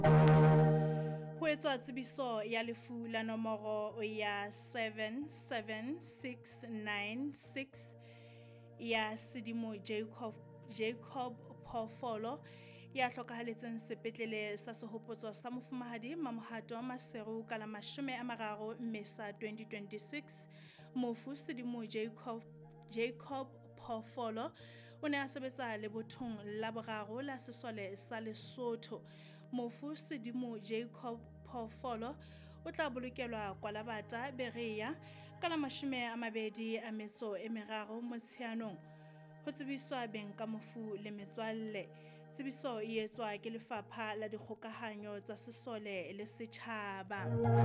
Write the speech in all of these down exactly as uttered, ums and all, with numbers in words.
Ho etswa tsebiso ya lefu la nomoro ya seven seven six nine six ya Sedimo Jacob Jacob Phoofolo ya hlokahaletseng sepetlele sa sehopotso sa Mofumahadi Mamohato Maseru ka la mashome a mararo Mmesa twenty twenty-six. Mofu Sedimo Jacob Jacob Phoofolo o ne a sebetsa lebothong la boraro la sesole sa Lesotho. Mofu Sedimo Jacob Phoofolo o tla bolokelwa Kwalabata Berea ka la mashome a mabedi a metso e meraro Motsheanong ho tsebiswa beng ka mofu le metswalle. Tsebiso e etswa ke Lefapha la Dikgokahanyo tsa Sesole le Setjhaba.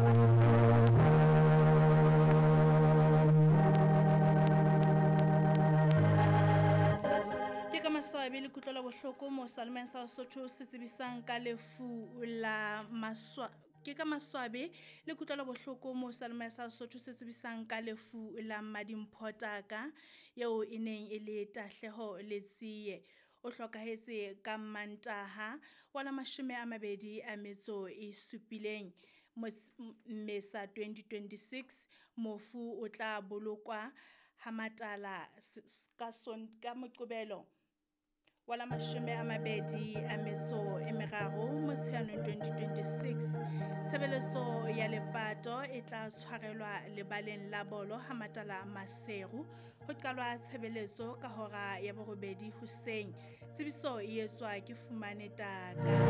Ke ka maswabi le kutlwela bohloko mo Salman sa Lesotho se tsebisang ka lefu la maswa ke ka maswabi le kutlwela bohloko mo Salman sa Lesotho se tsebisang ka lefu la Madimpotaka yeo e neng e le tahleho le tsiye. O hlokahetse ka Mantaha wa la mashome a mabedi a metso e supileng Mmesa twenty twenty-six. Mofu o tla bolokwa Hamatala ka son ka Moqebelo wa la mashome a mabedi a metso e meraro Motsheanong twenty twenty-six. Tshebeletso ya lepato e tla tshwarelwa lebaleng la Bolo Hamatala Maseru ho qalwa tshebeletso ka hora ya borobedi hoseng. Tsebiso e etswa ke Fumane Taka.